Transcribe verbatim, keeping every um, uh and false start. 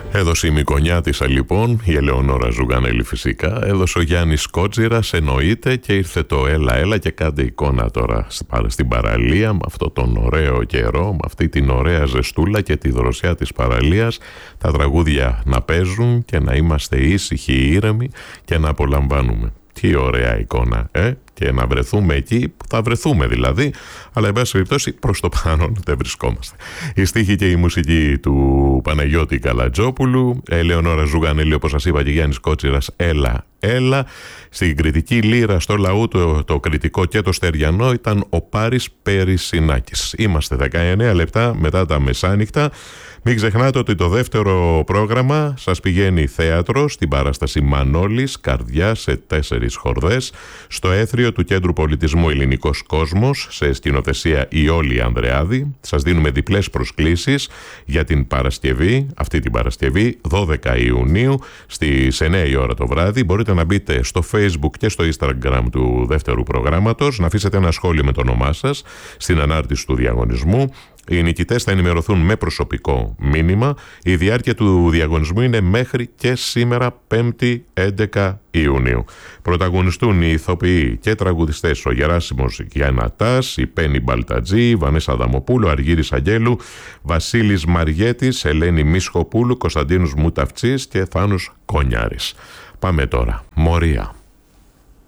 Έδωσε η Μικονιάτισσα λοιπόν, η Ελεονόρα Ζουγανέλη φυσικά, έδωσε ο Γιάννης Κότσιρας, εννοείται, και ήρθε το έλα έλα και κάντε εικόνα τώρα στην παραλία με αυτό τον ωραίο καιρό, με αυτή την ωραία ζεστούλα και τη δροσιά της παραλίας, τα τραγούδια να παίζουν και να είμαστε ήσυχοι, ήρεμοι και να απολαμβάνουμε. Τι ωραία εικόνα, ε! Και να βρεθούμε εκεί που θα βρεθούμε δηλαδή, αλλά εν πάση περιπτώσει προς το πάνω δεν βρισκόμαστε. Η στίχη και η μουσική του Παναγιώτη Καλατζόπουλου, Ελεονόρα Ζουγανέλη όπως σας είπα και Γιάννης Κότσιρας, έλα έλα. Στην κριτική λύρα στο λαού το, το κριτικό και το στεριανό ήταν ο Πάρης Περισσινάκης. Είμαστε δεκαεννέα λεπτά μετά τα μεσάνυχτα. Μην ξεχνάτε ότι το δεύτερο πρόγραμμα σας πηγαίνει θέατρο στην παράσταση Μανώλης, καρδιά σε τέσσερις χορδές, στο έθριο του Κέντρου Πολιτισμού Ελληνικός Κόσμος, σε σκηνοθεσία Ιόλη Ανδρεάδη. Σας δίνουμε διπλές προσκλήσεις για την Παρασκευή, αυτή την Παρασκευή, δώδεκα Ιουνίου, στις εννέα η ώρα το βράδυ. Μπορείτε να μπείτε στο Facebook και στο Instagram του δεύτερου προγράμματος, να αφήσετε ένα σχόλιο με το όνομά σας στην ανάρτηση του διαγωνισμού. Οι νικητές θα ενημερωθούν με προσωπικό μήνυμα. Η διάρκεια του διαγωνισμού είναι μέχρι και σήμερα πέμπτη έντεκα Ιουνίου. Πρωταγωνιστούν οι ηθοποιοί και τραγουδιστές ο Γεράσιμος Γιαννατάς, η Πέννη Μπαλτατζή, η Βανέσα Αδαμοπούλου, Αργύρης Αγγέλου, Βασίλης Μαριέτης, Ελένη Μίσχοπούλου, Κωνσταντίνος Μουταυτσής και Θάνος Κονιάρης. Πάμε τώρα. Μορία.